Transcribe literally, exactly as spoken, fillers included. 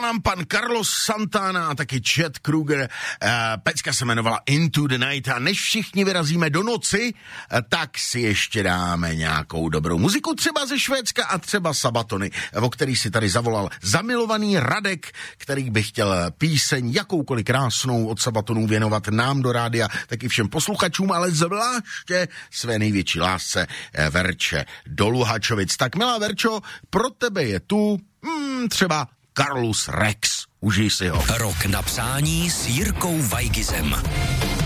nám pan Carlos Santana a taky Chad Kroeger. Pecka se jmenovala Into the Night a než všichni vyrazíme do noci, tak si ještě dáme nějakou dobrou muziku, třeba ze Švédska a třeba Sabatony, o který si tady zavolal zamilovaný Radek, který by chtěl píseň jakoukoliv krásnou od Sabatonů věnovat nám do rádia, taky všem posluchačům, ale zvláště své největší lásce Verče do Luhačovic. Tak milá Verčo, pro tebe je tu hmm, třeba Carlos Rex. Užij si ho. Rok na přání s Jirkou Weigizem.